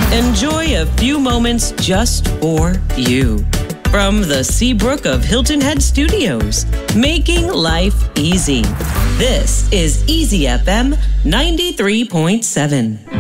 Enjoy a few moments just for you. From the Seabrook of Hilton Head Studios, making life easy. This is Easy FM 93.7.